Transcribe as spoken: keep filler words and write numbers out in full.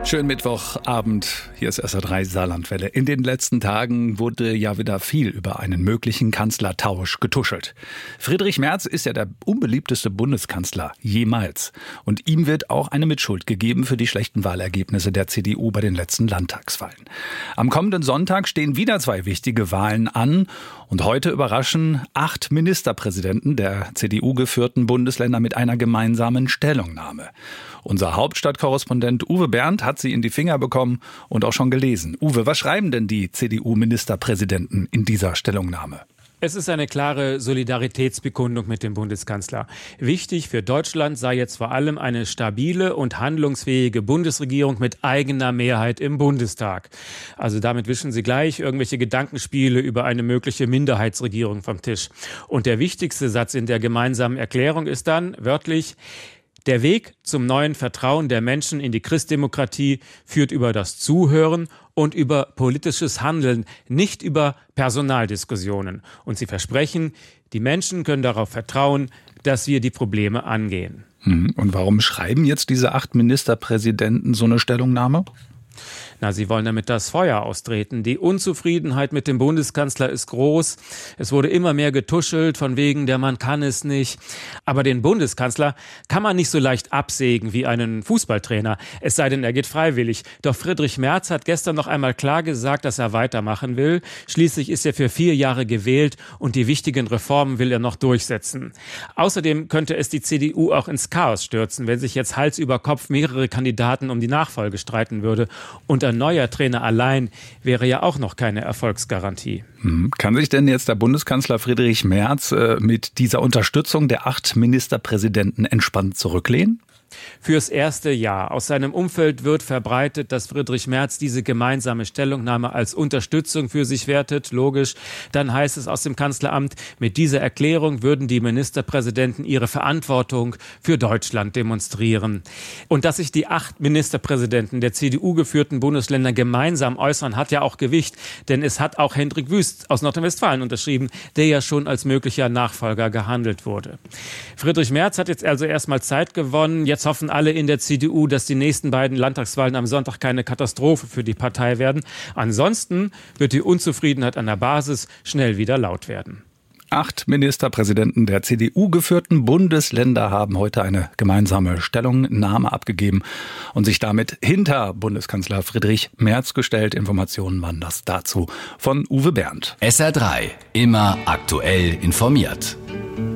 Schönen Mittwochabend, hier ist S R drei Saarlandwelle. In den letzten Tagen wurde ja wieder viel über einen möglichen Kanzlertausch getuschelt. Friedrich Merz ist ja der unbeliebteste Bundeskanzler jemals. Und ihm wird auch eine Mitschuld gegeben für die schlechten Wahlergebnisse der C D U bei den letzten Landtagswahlen. Am kommenden Sonntag stehen wieder zwei wichtige Wahlen an. Und heute überraschen acht Ministerpräsidenten der C D U-geführten Bundesländer mit einer gemeinsamen Stellungnahme. Unser Hauptstadtkorrespondent Uwe Bernd hat sie in die Finger bekommen und auch schon gelesen. Uwe, was schreiben denn die C D U-Ministerpräsidenten in dieser Stellungnahme? Es ist eine klare Solidaritätsbekundung mit dem Bundeskanzler. Wichtig für Deutschland sei jetzt vor allem eine stabile und handlungsfähige Bundesregierung mit eigener Mehrheit im Bundestag. Also damit wischen sie gleich irgendwelche Gedankenspiele über eine mögliche Minderheitsregierung vom Tisch. Und der wichtigste Satz in der gemeinsamen Erklärung ist dann wörtlich: Der Weg zum neuen Vertrauen der Menschen in die Christdemokratie führt über das Zuhören und über politisches Handeln, nicht über Personaldiskussionen. Und sie versprechen, die Menschen können darauf vertrauen, dass wir die Probleme angehen. Und warum schreiben jetzt diese acht Ministerpräsidenten so eine Stellungnahme? Na, sie wollen damit das Feuer austreten. Die Unzufriedenheit mit dem Bundeskanzler ist groß. Es wurde immer mehr getuschelt, von wegen, der Mann kann es nicht. Aber den Bundeskanzler kann man nicht so leicht absägen wie einen Fußballtrainer. Es sei denn, er geht freiwillig. Doch Friedrich Merz hat gestern noch einmal klar gesagt, dass er weitermachen will. Schließlich ist er für vier Jahre gewählt und die wichtigen Reformen will er noch durchsetzen. Außerdem könnte es die C D U auch ins Chaos stürzen, wenn sich jetzt Hals über Kopf mehrere Kandidaten um die Nachfolge streiten würde. Und ein neuer Trainer allein wäre ja auch noch keine Erfolgsgarantie. Kann sich denn jetzt der Bundeskanzler Friedrich Merz äh, mit dieser Unterstützung der acht Ministerpräsidenten entspannt zurücklehnen? Fürs erste Jahr. Aus seinem Umfeld wird verbreitet, dass Friedrich Merz diese gemeinsame Stellungnahme als Unterstützung für sich wertet. Logisch. Dann heißt es aus dem Kanzleramt, mit dieser Erklärung würden die Ministerpräsidenten ihre Verantwortung für Deutschland demonstrieren. Und dass sich die acht Ministerpräsidenten der C D U-geführten Bundesländer gemeinsam äußern, hat ja auch Gewicht. Denn es hat auch Hendrik Wüst aus Nordrhein-Westfalen unterschrieben, der ja schon als möglicher Nachfolger gehandelt wurde. Friedrich Merz hat jetzt also erstmal Zeit gewonnen. Jetzt hoffen alle in der C D U, dass die nächsten beiden Landtagswahlen am Sonntag keine Katastrophe für die Partei werden. Ansonsten wird die Unzufriedenheit an der Basis schnell wieder laut werden. Acht Ministerpräsidenten der C D U-geführten Bundesländer haben heute eine gemeinsame Stellungnahme abgegeben und sich damit hinter Bundeskanzler Friedrich Merz gestellt. Informationen waren das dazu von Uwe Bernd. S R drei, immer aktuell informiert.